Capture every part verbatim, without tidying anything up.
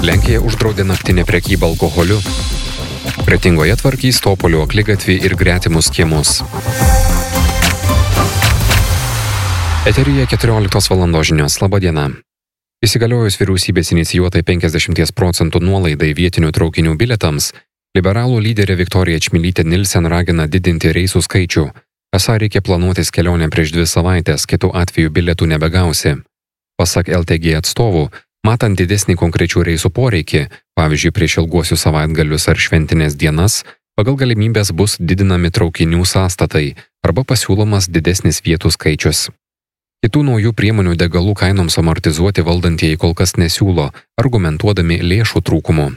Lenkija uždraudė naktinę prekybą alkoholiu. Kretingoje tvarkys Topolių akligatvį ir gretimus kiemus. Eteryje keturioliktos valandos žinios. Labą dieną. Įsigaliojus vyriausybės inicijuotai penkiasdešimt procentų nuolaidai vietinių traukinių bilietams, liberalų lyderė Viktorija Čmilytė Nilsen ragina didinti reisų skaičių. Esą reikia planuotis kelionę prieš dvi savaitės, kitų atveju bilietų nebegausi. Pasak L T G atstovų, matant didesnį konkrečių reisų poreikį, pavyzdžiui, prieš ilguosius savaitgalius ar šventinės dienas, pagal galimybės bus didinami traukinių sąstatai arba pasiūlomas didesnis vietų skaičius. Kitų naujų priemonių degalų kainoms amortizuoti valdantieji kol kas nesiūlo, argumentuodami lėšų trūkumu.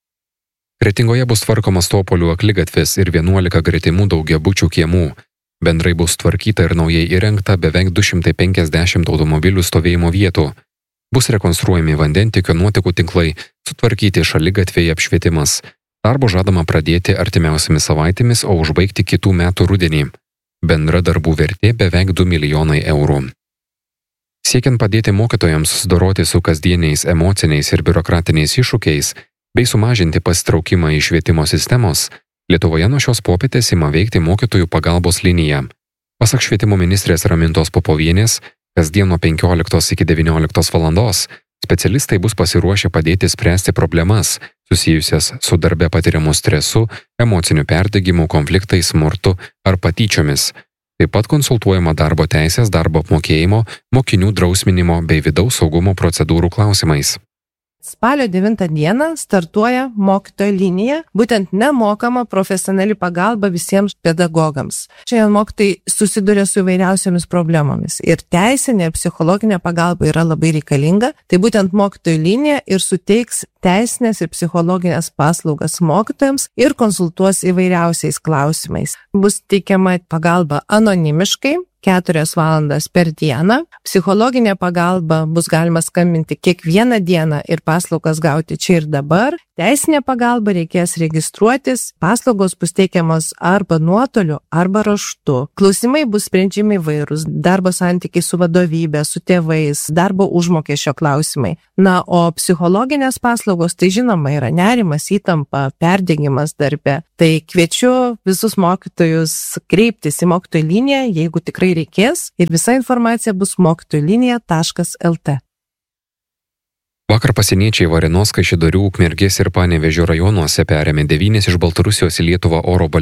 Kretingoje bus tvarkomas Topolių akligatvis ir vienuolika gretimų daugiabučių kiemų. Bendrai bus tvarkyta ir naujai įrengta beveik du šimtai penkiasdešimt automobilių stovėjimo vietų. Bus rekonstruojami vandentiekio nuotekų tinklai, sutvarkyti šaligatviai, apšvietimas. Darbo žadama pradėti artimiausiamis savaitėmis, o užbaigti kitų metų rudenį. Bendra darbų vertė beveik du milijonai eurų. Siekiant padėti mokytojams susidoroti su kasdieniais emociniais ir biurokratiniais iššūkiais, bei sumažinti pasitraukimą iš švietimo sistemos, Lietuvoje nuo šios popietės ima veikti mokytojų pagalbos linija. Pasak švietimo ministrės Ramintos Popovienės, kasdien nuo penkioliktos iki devynioliktos valandos specialistai bus pasiruošę padėti spręsti problemas susijusias su darbe patiriamu stresu, emociniu perdegimu, konfliktais, smurtu ar patyčiomis. Taip pat konsultuojama darbo teisės, darbo apmokėjimo, mokinių drausminimo bei vidaus saugumo procedūrų klausimais. Spalio devintą dieną startuoja mokytojo linija, būtent nemokama profesionali pagalba visiems pedagogams. Šiandien mokytojai susiduria su įvairiausiomis problemomis ir teisinė ir psichologinė pagalba yra labai reikalinga. Tai būtent mokytojo linija ir suteiks teisinės ir psichologinės paslaugas mokytojams ir konsultuos įvairiausiais klausimais. Bus teikiama pagalba anonimiškai, keturias valandas per dieną. Psichologinė pagalba bus galima skambinti kiekvieną dieną ir paslaugas gauti čia ir dabar. Teisinė pagalba reikės registruotis, paslaugos bus teikiamos arba nuotoliu, arba raštu. Klausimai bus sprendžiami įvairūs, darbo santykiai su vadovybė, su tėvais, darbo užmokesčio klausimai. Na, o psichologinės paslaugos, tai žinoma, yra nerimas, įtampa, perdegimas darbe. Tai kviečiu visus mokytojus kreiptis į mokytojų liniją, jeigu tikrai reikės, ir visa informacija bus mokytojų linija taškas el t. Vakar pasieniečiai Varėnos, Kaišiadorių, Ukmergės ir Panevėžio rajonuose perėmė devynis iš Baltarusijos į Lietuvą oro